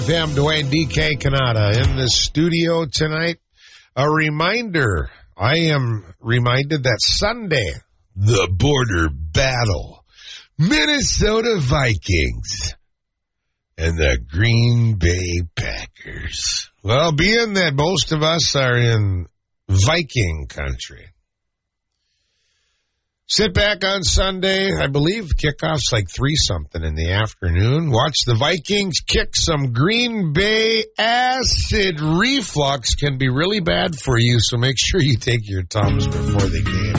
FM, Dwayne DK Canada in the studio tonight. A reminder, I am reminded that Sunday, the border battle, Minnesota Vikings and the Green Bay Packers. Well, being that most of us are in Viking country, sit back on Sunday. I believe kickoff's like 3-something in the afternoon. Watch the Vikings kick some Green Bay. Acid reflux can be really bad for you, so make sure you take your Tums before the game.